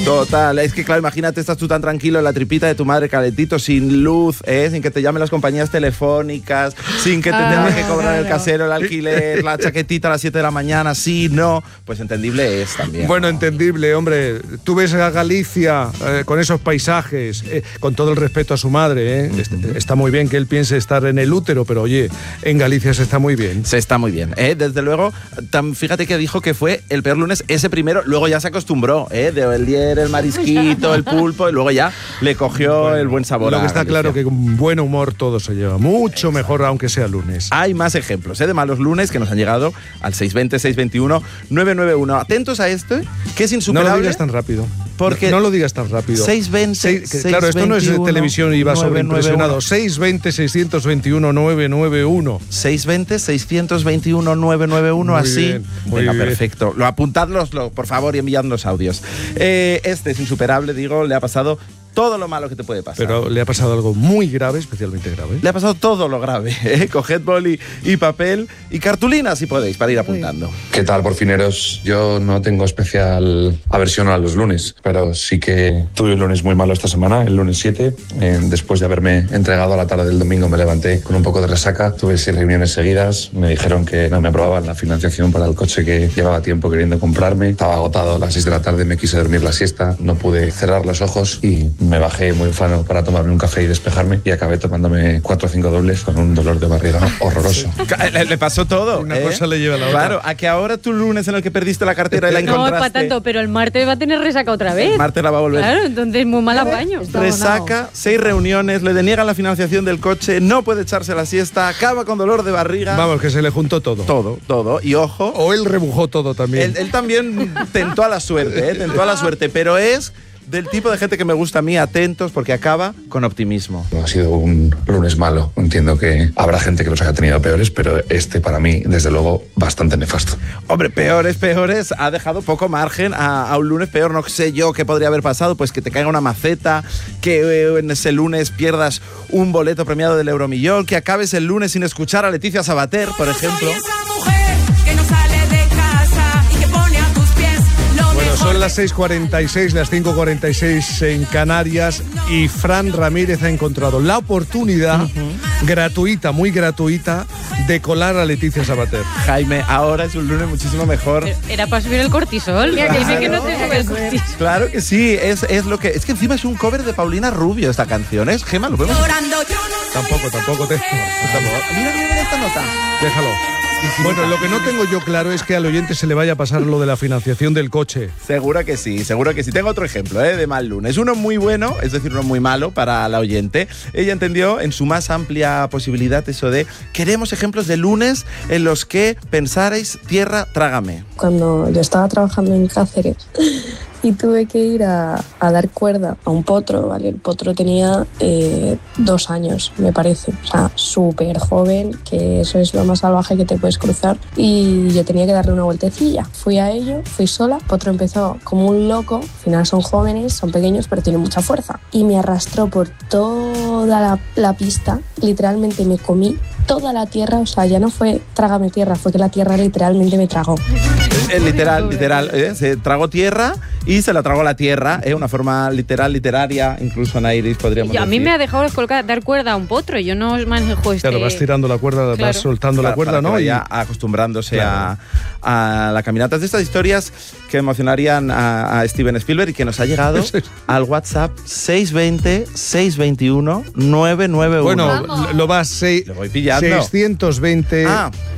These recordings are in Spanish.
Total, es que claro, imagínate, estás tú tan tranquilo en la tripita de tu madre calentito, sin luz, sin que te llamen las compañías telefónicas, sin que te tengan que cobrar el casero, el alquiler, la chaquetita a las 7 de la mañana, sí, no, pues entendible es también. Bueno, ¿no? Entendible, hombre. Tú ves a Galicia con esos paisajes, con todo el respeto a su madre, está muy bien que él piense estar en el útero, pero oye, en Galicia se está muy bien. Se está muy bien, desde luego, fíjate que dijo que fue el peor lunes ese primero, luego ya se acostumbró, el dier, el marisquito, el pulpo, y luego ya le cogió el buen sabor. Lo que está claro que con buen humor todo se lleva mucho mejor, aunque sea lunes. Hay más ejemplos de malos lunes que nos han llegado al 620-621-991. Atentos a esto, que es insuperable. No lo digas tan rápido. Porque no lo digas tan rápido. 620, claro, esto no es de televisión y va sobreimpresionado. 620-621-991. 620-621-991, así. Venga, perfecto. Apuntadloslo, por favor, y enviadnos audios. Este es insuperable, digo, le ha pasado todo lo malo que te puede pasar. Pero le ha pasado algo muy grave, especialmente grave. Le ha pasado todo lo grave. Coged boli y papel y cartulina, si podéis, para ir apuntando. ¿Qué tal, porfineros? Yo no tengo especial aversión a los lunes, pero sí que tuve un lunes muy malo esta semana, el lunes 7. Después de haberme entregado a la tarde del domingo, me levanté con un poco de resaca. Tuve 6 reuniones seguidas. Me dijeron que no me aprobaban la financiación para el coche que llevaba tiempo queriendo comprarme. Estaba agotado a las 6 de la tarde, me quise dormir la siesta. No pude cerrar los ojos y me bajé muy ufano para tomarme un café y despejarme, y acabé tomándome 4 o 5 dobles con un dolor de barriga horroroso. Le pasó todo. Una cosa le lleva a la otra. Claro, a que ahora tu lunes en el que perdiste la cartera y la encontraste. No es para tanto, pero el martes va a tener resaca otra vez. El martes la va a volver. Claro, entonces muy mal apaño. Resaca, 6 reuniones, le deniegan la financiación del coche, no puede echarse la siesta, acaba con dolor de barriga. Vamos, que se le juntó todo. Todo. Y ojo. O él rebujó todo también. Él también tentó a la suerte, tentó a la suerte, pero es del tipo de gente que me gusta a mí, atentos, porque acaba con optimismo. Ha sido un lunes malo. Entiendo que habrá gente que los haya tenido peores, pero este para mí, desde luego, bastante nefasto. Hombre, peores, ha dejado poco margen a un lunes peor. No sé yo qué podría haber pasado, pues que te caiga una maceta, que en ese lunes pierdas un boleto premiado del Euromillón, que acabes el lunes sin escuchar a Leticia Sabater, por ejemplo. Son las 6:46, las 5:46 en Canarias, y Fran Ramírez ha encontrado la oportunidad gratuita, muy gratuita, de colar a Leticia Sabater. Jaime, ahora es un lunes muchísimo mejor. Pero era para subir el cortisol. Mira, que dime que no te sube el cortisol. Claro que sí, es lo que... Es que encima es un cover de Paulina Rubio esta canción, ¿es? Gema, ¿lo vemos? Tampoco te... Mira esta nota. Déjalo. Bueno, lo que no tengo yo claro es que al oyente se le vaya a pasar lo de la financiación del coche. Seguro que sí. Tengo otro ejemplo de mal lunes. Uno muy bueno, es decir, uno muy malo para la oyente. Ella entendió en su más amplia posibilidad eso de: queremos ejemplos de lunes en los que pensarais tierra, trágame. Cuando yo estaba trabajando en Cáceres y tuve que ir a dar cuerda a un potro, ¿vale? El potro tenía 2 años, me parece. O sea, súper joven, que eso es lo más salvaje que te puedes cruzar. Y yo tenía que darle una vueltecilla. Fui a ello, fui sola. El potro empezó como un loco. Al final son jóvenes, son pequeños, pero tienen mucha fuerza. Y me arrastró por toda la pista. Literalmente me comí toda la tierra. O sea, ya no fue trágame tierra, fue que la tierra literalmente me tragó. Literal, se tragó tierra y se la tragó la tierra, una forma literal, literaria, incluso en Iris podríamos decir. A mí me ha dejado dar cuerda a un potro, yo no manejo Claro, vas tirando la cuerda, claro, vas soltando la cuerda, ¿no? Y acostumbrándose a la caminata. De estas historias que emocionarían a Steven Spielberg y que nos ha llegado al WhatsApp 620-621-991. Bueno, lo voy pillando. 620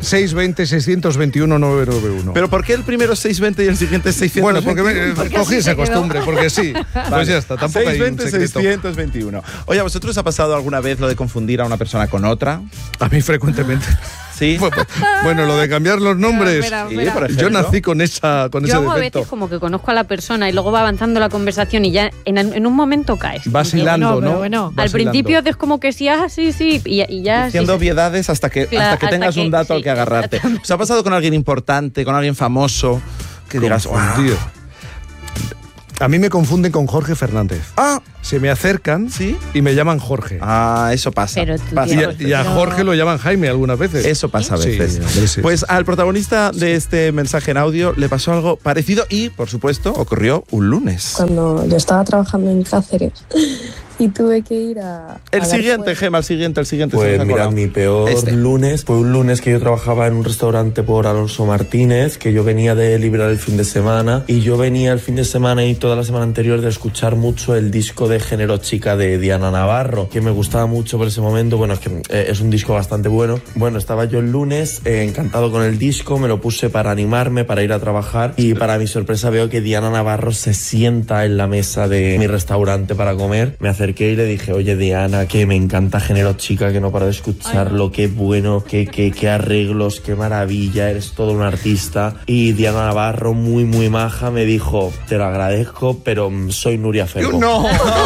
620 991. ¿Pero por qué el primero es 620 y el siguiente es 621? Bueno, porque cogí esa costumbre, porque sí. Vale. Pues ya está, tampoco 620, hay un secreto. 621. Oye, ¿a vosotros os ha pasado alguna vez lo de confundir a una persona con otra? A mí frecuentemente. Sí. Bueno, lo de cambiar los nombres. Espera. Yo nací con ese defecto. Yo a veces como que conozco a la persona y luego va avanzando la conversación y ya en un momento caes. Vas hilando, ¿no? Bueno, al principio es como que sí, sí, y ya... Diciendo obviedades hasta que tengas un dato al que agarrarte. ¿Os ha pasado con alguien importante, con alguien famoso, que digas, wow? A mí me confunden con Jorge Fernández. se me acercan y me llaman Jorge. Ah, eso pasa. Pero tú pasa. Y a Jorge lo llaman Jaime algunas veces. Eso pasa a veces. Sí. Pues al protagonista de este mensaje en audio le pasó algo parecido y, por supuesto, ocurrió un lunes. Cuando yo estaba trabajando en Cáceres y tuve que ir a... El siguiente, Gema, el siguiente. Pues mira, mi peor lunes fue un lunes que yo trabajaba en un restaurante por Alonso Martínez, que yo venía de librar el fin de semana, y yo venía el fin de semana y toda la semana anterior de escuchar mucho el disco de Género Chica de Diana Navarro, que me gustaba mucho por ese momento. Bueno, es que es un disco bastante bueno. Bueno, estaba yo el lunes encantado con el disco, me lo puse para animarme, para ir a trabajar, y para mi sorpresa veo que Diana Navarro se sienta en la mesa de mi restaurante para comer. Me acerqué y le dije: oye, Diana, que me encanta Género Chica, que no paro de escucharlo, qué bueno, qué arreglos, qué maravilla, eres todo un artista. Y Diana Navarro, muy muy maja, me dijo: te lo agradezco, pero soy Nuria Fergó. ¡No!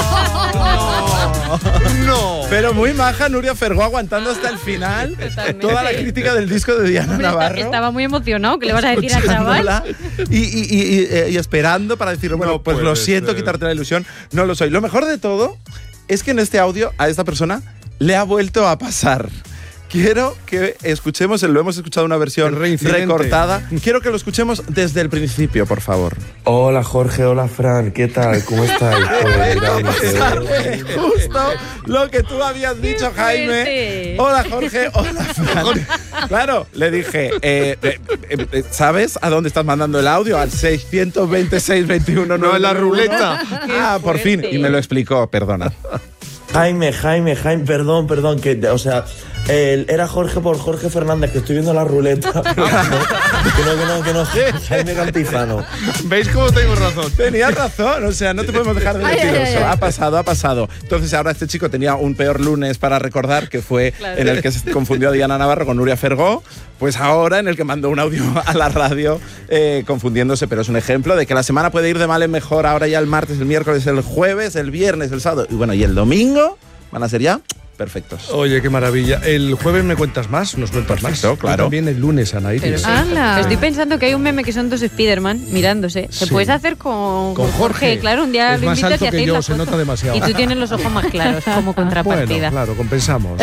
Pero muy maja Nuria Fergó, aguantando hasta el final toda la crítica del disco de Diana Navarro. Estaba muy emocionado, ¿qué le vas a decir al chaval? Y esperando para decir, bueno, No pues lo puede siento, ser. quitarte la ilusión, no lo soy. Lo mejor de todo es que en este audio a esta persona le ha vuelto a pasar. Quiero que escuchemos, lo hemos escuchado una versión El reincidente. recortada. Quiero que lo escuchemos desde el principio, por favor. Hola Jorge, hola Fran, ¿qué tal? ¿Cómo estáis? Pues, mira, mi peor- Justo lo que tú habías dicho, Jaime. fuerte! Hola, Jorge. Hola, Fran. Claro, le dije, ¿sabes a dónde estás mandando el audio? Al 626-21. No, en la ruleta. Ah, por fin. Y me lo explicó, perdona. Jaime, perdón, que, o sea, era Jorge por Jorge Fernández, que estoy viendo la ruleta. que no, Jaime Cantizano. ¿Veis cómo tengo razón? Tenías razón, o sea, no te podemos dejar de decir eso. Ha pasado. Entonces ahora este chico tenía un peor lunes para recordar, que fue en el que se confundió a Diana Navarro con Nuria Fergó. Pues ahora en el que mandó un audio a la radio confundiéndose, pero es un ejemplo de que la semana puede ir de mal en mejor. Ahora ya el martes, el miércoles, el jueves, el viernes, el sábado y bueno, y el domingo van a ser ya perfectos. Oye, qué maravilla. El jueves me cuentas más, nos cuentas Perfecto, más. claro. Y también el lunes, Anairis. ¡Hala! Estoy pensando que hay un meme que son dos Spiderman mirándose. Se Sí. puedes hacer con Jorge. Claro, un día Es lo más invitas alto y que hacéis yo, la se foto. nota demasiado. Y tú tienes los ojos más claros como contrapartida. Bueno, claro, compensamos.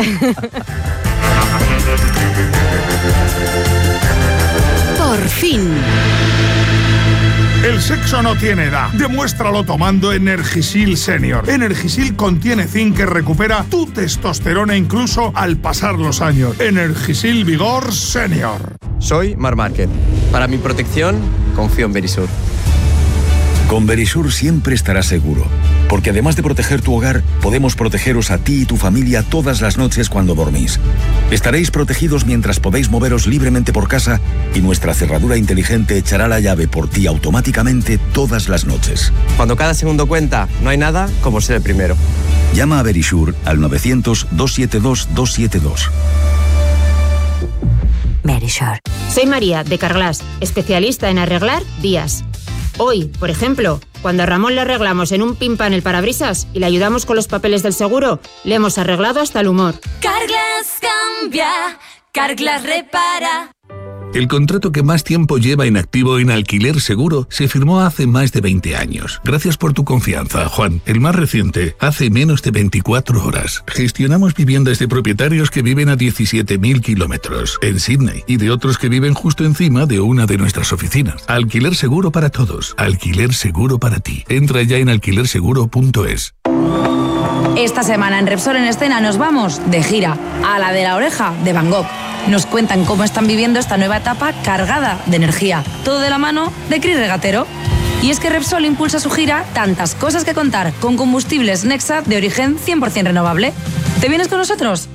Por fin. El sexo no tiene edad. Demuéstralo tomando Energisil Senior. Energisil contiene zinc que recupera tu testosterona incluso al pasar los años. Energisil Vigor Senior. Soy Marc Márquez. Para mi protección, confío en Verisur. Con Verisur siempre estarás seguro, porque además de proteger tu hogar, podemos protegeros a ti y tu familia todas las noches cuando dormís. Estaréis protegidos mientras podéis moveros libremente por casa y nuestra cerradura inteligente echará la llave por ti automáticamente todas las noches. Cuando cada segundo cuenta, no hay nada como ser el primero. Llama a Verisur al 900-272-272. Verisur. Soy María, de Carglass, especialista en arreglar vías. Hoy, por ejemplo, cuando a Ramón le arreglamos en un pin pan el parabrisas y le ayudamos con los papeles del seguro, le hemos arreglado hasta el humor. Carglass cambia, Carglass repara. El contrato que más tiempo lleva en activo en Alquiler Seguro se firmó hace más de 20 años. Gracias por tu confianza, Juan. El más reciente, hace menos de 24 horas. Gestionamos viviendas de propietarios que viven a 17.000 kilómetros en Sydney y de otros que viven justo encima de una de nuestras oficinas. Alquiler Seguro para todos. Alquiler Seguro para ti. Entra ya en alquilerseguro.es. Esta semana en Repsol en Escena nos vamos de gira a la de la oreja de Van Gogh. Nos cuentan cómo están viviendo esta nueva etapa cargada de energía. Todo de la mano de Cris Regatero. Y es que Repsol impulsa su gira Tantas cosas que contar con combustibles Nexa de origen 100% renovable. ¿Te vienes con nosotros?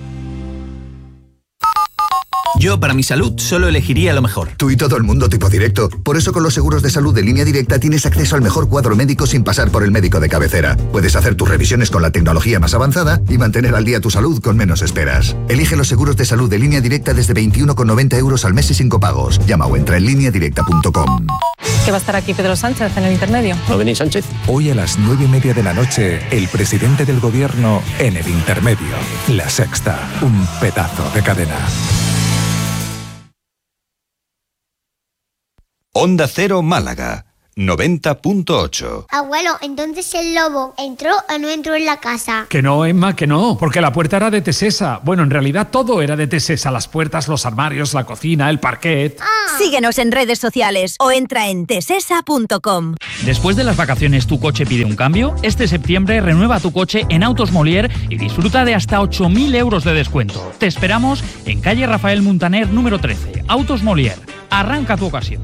Yo, para mi salud, solo elegiría lo mejor. Tú y todo el mundo tipo directo. Por eso con los seguros de salud de Línea Directa tienes acceso al mejor cuadro médico sin pasar por el médico de cabecera. Puedes hacer tus revisiones con la tecnología más avanzada y mantener al día tu salud con menos esperas. Elige los seguros de salud de Línea Directa desde 21,90 € al mes y sin copagos. Llama o entra en lineadirecta.com. Que va a estar aquí Pedro Sánchez en el intermedio. ¿No venís, Sánchez? Hoy a las 9:30 de la noche, el presidente del gobierno en el intermedio. La Sexta, un pedazo de cadena. Onda Cero Málaga, 90.8. Abuelo, entonces el lobo ¿entró o no entró en la casa? Que no, Emma, que no, porque la puerta era de Tesesa. Bueno, en realidad todo era de Tesesa, las puertas, los armarios, la cocina, el parquet. Síguenos en redes sociales o entra en tesesa.com. Después de las vacaciones, ¿tu coche pide un cambio? Este septiembre renueva tu coche en Autos Molière y disfruta de hasta 8.000 euros de descuento. Te esperamos en calle Rafael Muntaner, número 13. Autos Molière. Arranca tu ocasión.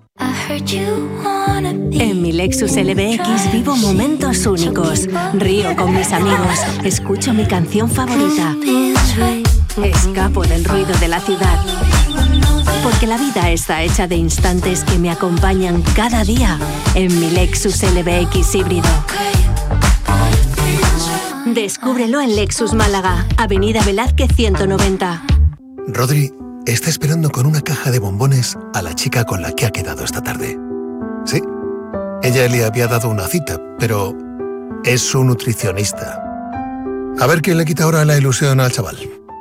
En mi Lexus LBX vivo momentos únicos. Río con mis amigos. Escucho mi canción favorita. Escapo del ruido de la ciudad. Porque la vida está hecha de instantes que me acompañan cada día en mi Lexus LBX híbrido. Descúbrelo en Lexus Málaga, Avenida Velázquez 190. Rodri está esperando con una caja de bombones a la chica con la que ha quedado esta tarde. Sí, ella le había dado una cita, pero es su nutricionista. A ver quién le quita ahora la ilusión al chaval.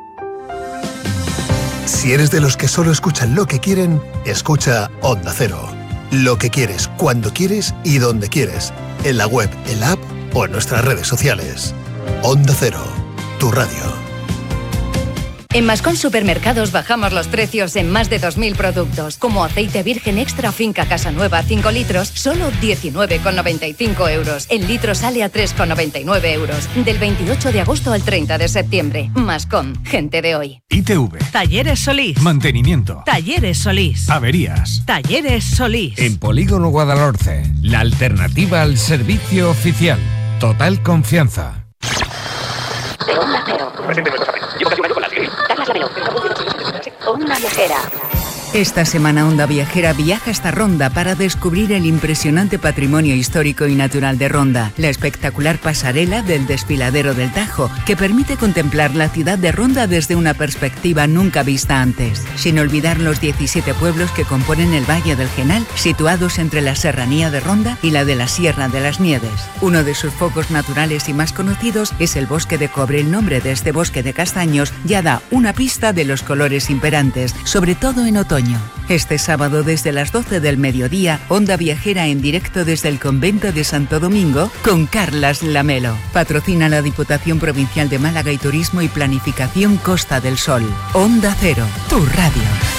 Si eres de los que solo escuchan lo que quieren, escucha Onda Cero. Lo que quieres, cuando quieres y donde quieres. En la web, en la app o en nuestras redes sociales. Onda Cero, tu radio. En Mascón Supermercados bajamos los precios en más de 2.000 productos, como aceite virgen extra Finca Casanueva 5 litros, solo 19,95 euros. El litro sale a 3,99 euros. Del 28 de agosto al 30 de septiembre. Mascón, gente de hoy. ITV. Talleres Solís. Mantenimiento. Talleres Solís. Averías. Talleres Solís. En Polígono Guadalhorce, la alternativa al servicio oficial. Total confianza. De Onda Cero. Presente nuestro café. Llevo casi un año con la Siri. Carlas Lamelo. Onda Viajera. Esta semana Onda Viajera viaja hasta Ronda para descubrir el impresionante patrimonio histórico y natural de Ronda, la espectacular pasarela del desfiladero del Tajo, que permite contemplar la ciudad de Ronda desde una perspectiva nunca vista antes, sin olvidar los 17 pueblos que componen el Valle del Genal, situados entre la serranía de Ronda y la de la Sierra de las Nieves. Uno de sus focos naturales y más conocidos es el bosque de cobre. El nombre de este bosque de castaños ya da una pista de los colores imperantes, sobre todo en otoño. Este sábado desde las 12 del mediodía, Onda Viajera en directo desde el convento de Santo Domingo con Carlas Lamelo. Patrocina la Diputación Provincial de Málaga y Turismo y Planificación Costa del Sol. Onda Cero, tu radio.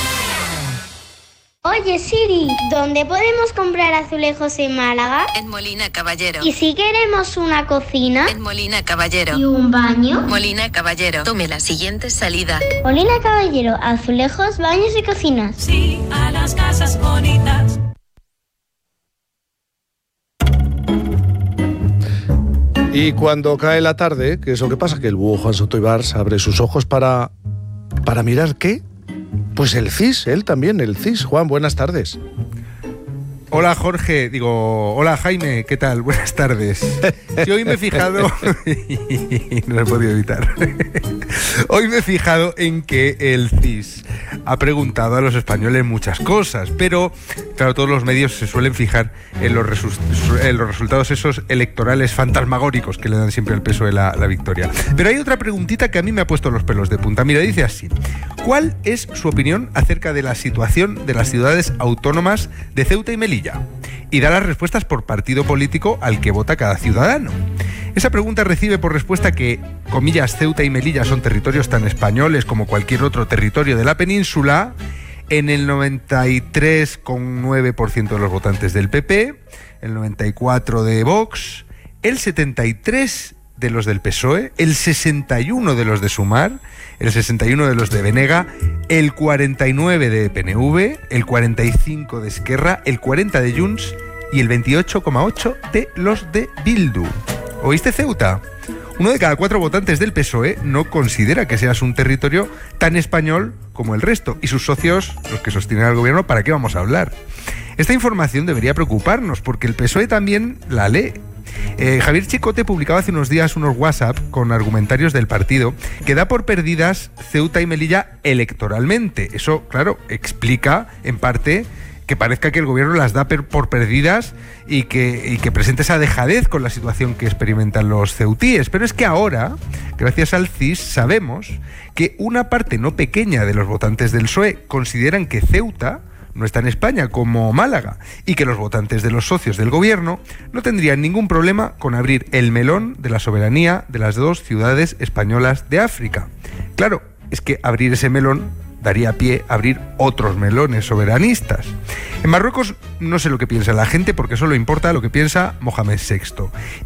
Oye Siri, ¿dónde podemos comprar azulejos en Málaga? En Molina Caballero. ¿Y si queremos una cocina? En Molina Caballero. ¿Y un baño? Molina Caballero. Tome la siguiente salida. Molina Caballero, azulejos, baños y cocinas. Sí, a las casas bonitas. Y cuando cae la tarde, ¿qué es lo que pasa? Que el búho Juan Soto Ibars abre sus ojos para mirar ¿qué? Pues el CIS, él también, el CIS. Juan, buenas tardes. Hola Jorge, hola Jaime, ¿qué tal? Buenas tardes. Sí, hoy me he fijado, no lo he podido evitar, hoy me he fijado en que el CIS ha preguntado a los españoles muchas cosas, pero claro, todos los medios se suelen fijar en los resultados esos electorales fantasmagóricos que le dan siempre el peso de la victoria. Pero hay otra preguntita que a mí me ha puesto los pelos de punta. Mira, dice así: ¿cuál es su opinión acerca de la situación de las ciudades autónomas de Ceuta y Melilla? Y da las respuestas por partido político al que vota cada ciudadano. Esa pregunta recibe por respuesta que, comillas, Ceuta y Melilla son territorios tan españoles como cualquier otro territorio de la península, en el 93,9% de los votantes del PP, el 94% de Vox, el 73% de los del PSOE, el 61% de los de Sumar, el 61% de los de Venega, el 49% de PNV, el 45% de Esquerra, el 40% de Junts y el 28,8% de los de Bildu. ¿Oíste, Ceuta? 1 de cada 4 votantes del PSOE no considera que seas un territorio tan español como el resto, y sus socios, los que sostienen al gobierno, ¿para qué vamos a hablar? Esta información debería preocuparnos, porque el PSOE también la lee. Javier Chicote publicaba hace unos días unos WhatsApp con argumentarios del partido que da por perdidas Ceuta y Melilla electoralmente. Eso, claro, explica en parte que parezca que el gobierno las da por perdidas y que presente esa dejadez con la situación que experimentan los ceutíes. Pero es que ahora, gracias al CIS, sabemos que una parte no pequeña de los votantes del PSOE consideran que Ceuta no está en España como Málaga, y que los votantes de los socios del gobierno no tendrían ningún problema con abrir el melón de la soberanía de las dos ciudades españolas de África. Claro, es que abrir ese melón daría pie a abrir otros melones soberanistas. En Marruecos no sé lo que piensa la gente porque solo importa lo que piensa Mohamed VI.